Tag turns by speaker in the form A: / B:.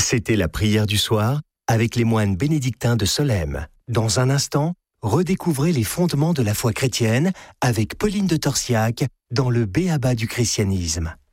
A: C'était la prière du soir avec les moines bénédictins de Solesmes. Dans un instant, redécouvrez les fondements de la foi chrétienne avec Pauline de Torsiac dans le B.A.B.A. du christianisme.